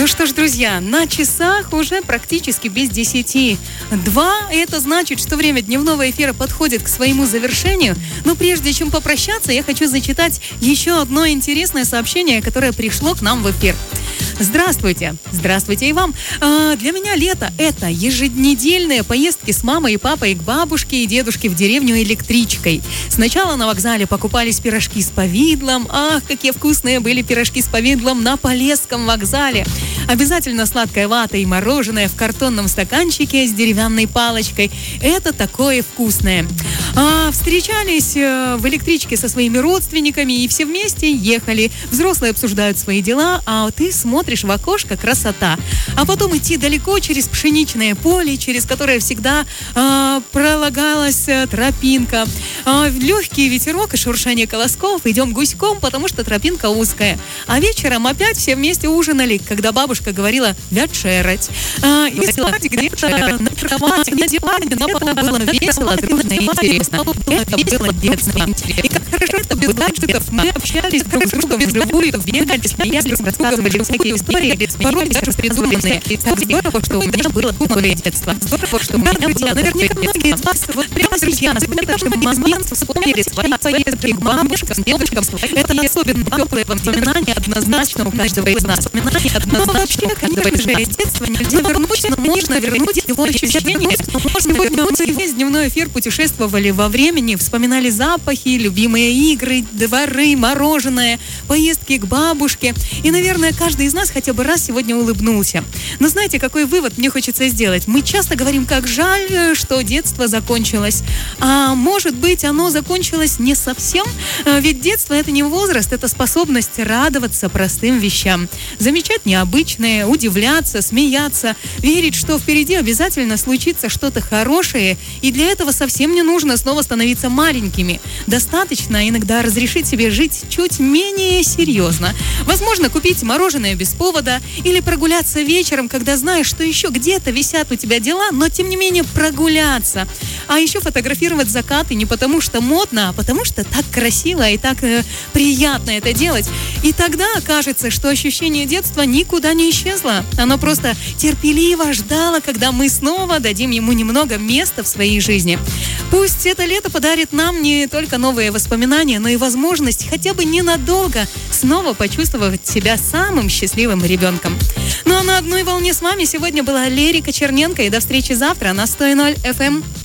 Ну что ж, друзья, на часах уже практически без 10:02. Это значит, что время дневного эфира подходит к своему завершению. Но прежде чем попрощаться, я хочу зачитать еще одно интересное сообщение, которое пришло к нам в эфир. Здравствуйте. Здравствуйте и вам. Для меня лето – это еженедельные поездки с мамой и папой к бабушке и дедушке в деревню электричкой. Сначала на вокзале покупались пирожки с повидлом. Ах, какие вкусные были пирожки с повидлом на Полесском вокзале. Обязательно сладкая вата и мороженое в картонном стаканчике с деревянной палочкой. Это такое вкусное. Встречались в электричке со своими родственниками и все вместе ехали. Взрослые обсуждают свои дела, а ты смотришь в окошко, красота. А потом идти далеко через пшеничное поле, через которое всегда пролагалась тропинка. Легкий ветерок и шуршание колосков. Идем гуськом, потому что тропинка узкая. А вечером опять все вместе ужинали, когда бабушка говорила «вячерать». И где-то на кровати, на диване, на полу было весело, трудно и интересно. Это было детство. И как хорошо, что без гаджетов мы общались друг с другом вживую, бегали, смеялись, рассказывали всякие истории, порой даже придуманные. Здорово, что у меня было умное детство. Здорово, что у меня было. Наверняка многие из вас, вот прямо, друзья, на нашем момент вспомнили свои поездки к бабушкам, дедушкам. Это особенно теплые воспоминания однозначно у каждого из нас. Но вообще, конечно же, из детства нельзя вернуть, но можно вернуть его ощущения. Сегодня мы весь дневной эфир путешествовали во времени, вспоминали запахи, любимые игры, дворы, мороженое, поездки к бабушке. И, наверное, каждый из нас хотя бы раз сегодня улыбнулся. Но знаете, какой вывод мне хочется сделать? Мы часто говорим, как жаль, что детство закончилось. А может быть, оно закончилось не совсем? Ведь детство – это не возраст, это способность радоваться простым вещам. Замечать необычное, удивляться, смеяться, верить, что впереди обязательно случится что-то хорошее. И для этого совсем не нужно снова становиться маленькими. Достаточно иногда разрешить себе жить чуть менее серьезно. Возможно, купить мороженое без повода или прогуляться вечером, когда знаешь, что еще где-то висят у тебя дела, но тем не менее прогуляться. А еще фотографировать закаты не потому, что модно, а потому, что так красиво и так приятно это делать. И тогда окажется, что ощущение детства никуда не исчезло. Оно просто терпеливо ждало, когда мы снова дадим ему немного места в своей жизни. Пусть это лето подарит нам не только новые воспоминания, но и возможность хотя бы ненадолго снова почувствовать себя самым счастливым ребенком. Ну а на одной волне с вами сегодня была Лерика Черненко. И до встречи завтра на 100.0 FM.